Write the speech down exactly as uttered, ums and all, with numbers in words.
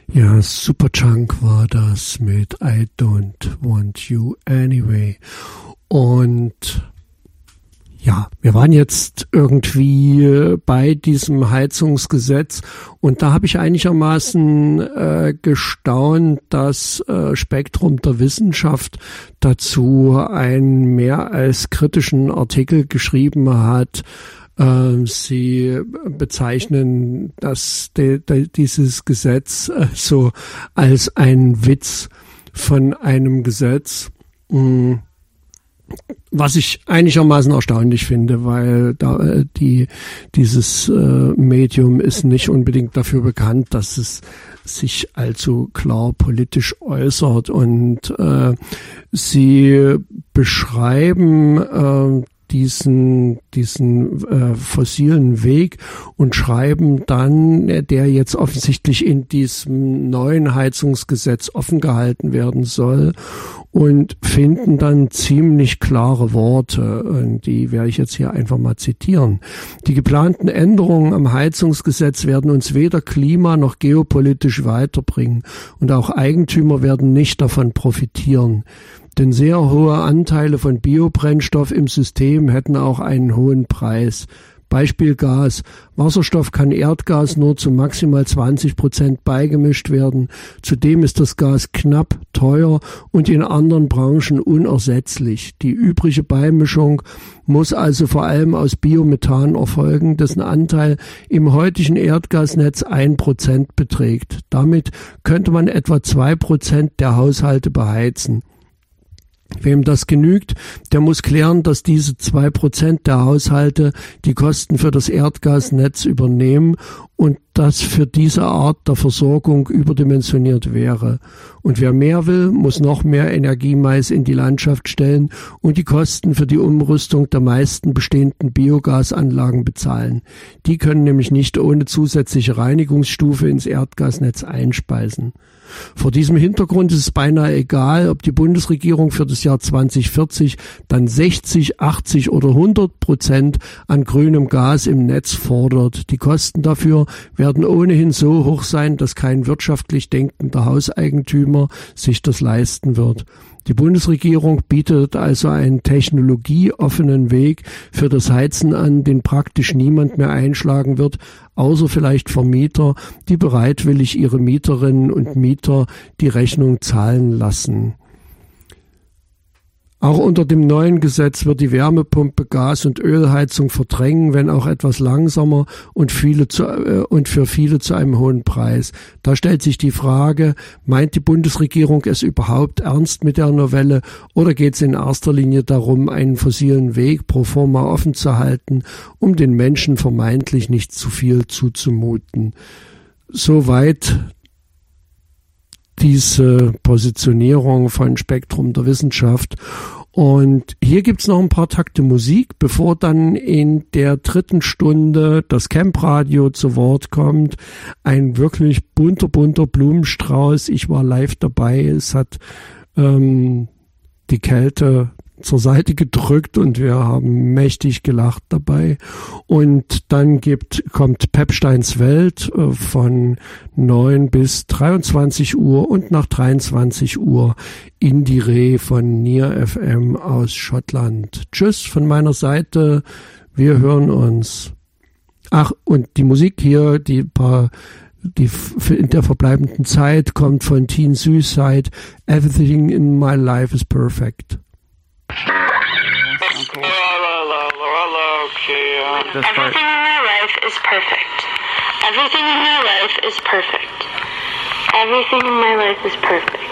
Ja, Superchunk war das mit I Don't Want You Anyway. Und ja, wir waren jetzt irgendwie bei diesem Heizungsgesetz und da habe ich einigermaßen äh, gestaunt, dass äh, Spektrum der Wissenschaft dazu einen mehr als kritischen Artikel geschrieben hat. Sie bezeichnen das, de, de, dieses Gesetz so als ein Witz von einem Gesetz, was ich einigermaßen erstaunlich finde, weil da, die, dieses Medium ist nicht unbedingt dafür bekannt, dass es sich allzu klar politisch äußert, und äh, sie beschreiben äh, diesen diesen äh, fossilen Weg und schreiben dann, der jetzt offensichtlich in diesem neuen Heizungsgesetz offen gehalten werden soll, und finden dann ziemlich klare Worte, und die werde ich jetzt hier einfach mal zitieren. Die geplanten Änderungen am Heizungsgesetz werden uns weder klima- noch geopolitisch weiterbringen, und auch Eigentümer werden nicht davon profitieren. Denn sehr hohe Anteile von Biobrennstoff im System hätten auch einen hohen Preis. Beispiel Gas. Wasserstoff kann Erdgas nur zu maximal zwanzig Prozent beigemischt werden. Zudem ist das Gas knapp, teuer und in anderen Branchen unersetzlich. Die übrige Beimischung muss also vor allem aus Biomethan erfolgen, dessen Anteil im heutigen Erdgasnetz ein Prozent beträgt. Damit könnte man etwa zwei Prozent der Haushalte beheizen. Wem das genügt, der muss klären, dass diese zwei Prozent der Haushalte die Kosten für das Erdgasnetz übernehmen und das für diese Art der Versorgung überdimensioniert wäre. Und wer mehr will, muss noch mehr Energiemais in die Landschaft stellen und die Kosten für die Umrüstung der meisten bestehenden Biogasanlagen bezahlen. Die können nämlich nicht ohne zusätzliche Reinigungsstufe ins Erdgasnetz einspeisen. Vor diesem Hintergrund ist es beinahe egal, ob die Bundesregierung für das Jahr zwanzig vierzig dann sechzig, achtzig oder hundert Prozent an grünem Gas im Netz fordert. Die Kosten dafür werden ohnehin so hoch sein, dass kein wirtschaftlich denkender Hauseigentümer sich das leisten wird. Die Bundesregierung bietet also einen technologieoffenen Weg für das Heizen an, den praktisch niemand mehr einschlagen wird, außer vielleicht Vermieter, die bereitwillig ihre Mieterinnen und Mieter die Rechnung zahlen lassen. Auch unter dem neuen Gesetz wird die Wärmepumpe Gas- und Ölheizung verdrängen, wenn auch etwas langsamer und, viele zu, äh, und für viele zu einem hohen Preis. Da stellt sich die Frage, meint die Bundesregierung es überhaupt ernst mit der Novelle, oder geht es in erster Linie darum, einen fossilen Weg pro forma offen zu halten, um den Menschen vermeintlich nicht zu viel zuzumuten? Soweit diese Positionierung von Spektrum der Wissenschaft. Und hier gibt's noch ein paar Takte Musik, bevor dann in der dritten Stunde das Campradio zu Wort kommt. Ein wirklich bunter, bunter Blumenstrauß. Ich war live dabei. Es hat ähm, die Kälte zur Seite gedrückt und wir haben mächtig gelacht dabei. Und dann gibt, kommt Pepsteins Welt äh, von neun bis dreiundzwanzig Uhr und nach dreiundzwanzig Uhr Indie Re von Near F M aus Schottland. Tschüss von meiner Seite. Wir hören uns. Ach, und die Musik hier, die paar Die in der verbleibenden Zeit kommt von Teen Suicide. Everything in my life is perfect. Hello, hello, hello, okay. Um, Everything in my life is perfect. Everything in my life is perfect. Everything in my life is perfect.